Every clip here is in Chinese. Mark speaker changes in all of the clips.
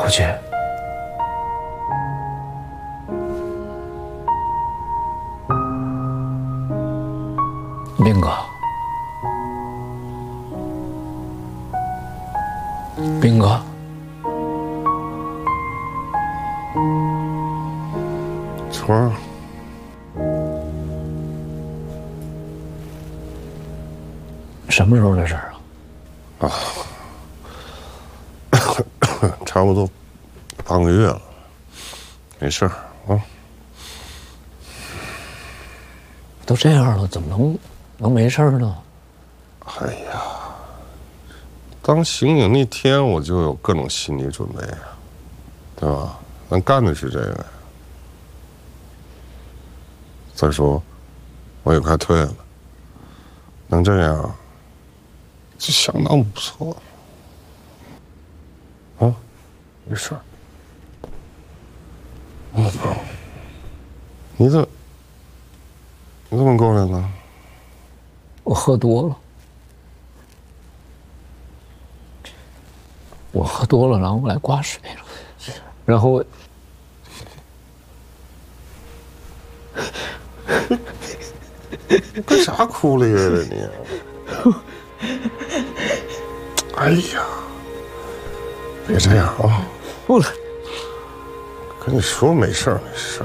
Speaker 1: 姐，兵哥，兵哥，
Speaker 2: 春儿，
Speaker 1: 什么时候的事儿啊？
Speaker 2: 差不多半个月了，没事儿啊。
Speaker 1: 都这样了，怎么能没事呢？
Speaker 2: 哎呀，当刑警那天我就有各种心理准备啊，对吧？咱干的是这个。再说，我也快退了，能这样，就相当不错。啊，没事儿。你怎么过来了？
Speaker 1: 我喝多了，然后我来挂水了，然后
Speaker 2: 干啥哭咧咧的你？哎呀，别这样啊！
Speaker 1: 不，
Speaker 2: 跟你说没事儿，没事儿。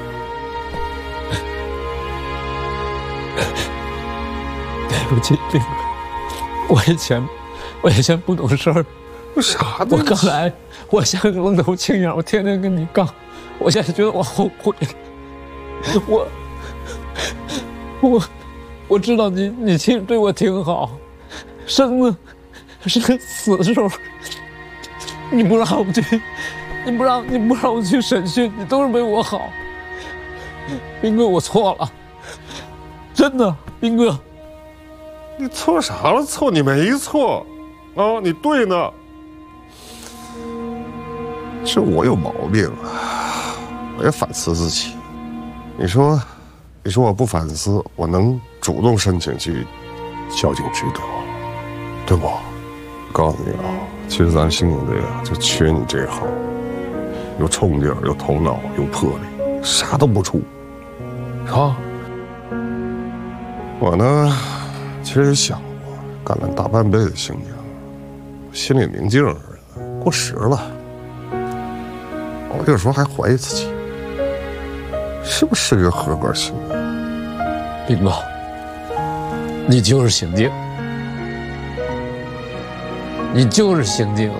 Speaker 1: 对不起，兵哥，我以前不懂事儿。
Speaker 2: 有啥的？
Speaker 1: 我刚来，我像个愣头青一样，我天天跟你杠，我现在觉得我后悔。我知道你其实对我挺好，生子死的时候，你不让我去，你不让我去审讯，你都是为我好。兵哥，我错了，真的，兵哥。
Speaker 2: 你错啥了？错你没错，啊，你对呢。是我有毛病啊，我也反思自己。你说我不反思，我能主动申请去交警局的吗？对不？我告诉你啊，其实咱刑警队啊，就缺你这一行，有冲劲儿，有头脑，有魄力，啥都不出，是吧？我呢，其实也想过，干了大半辈子刑警，心里明镜似的，过时了。我有时候还怀疑自己，是不是个合格刑警？
Speaker 1: 兵哥，你就是刑警，你就是刑警。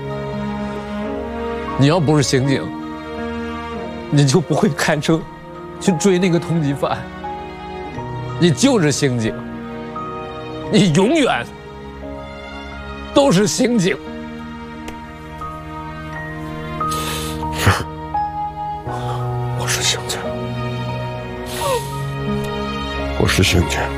Speaker 1: 你要不是刑警，你就不会开车去追那个通缉犯。你就是刑警，你永远都是刑警。
Speaker 2: 我是刑警，我是刑警。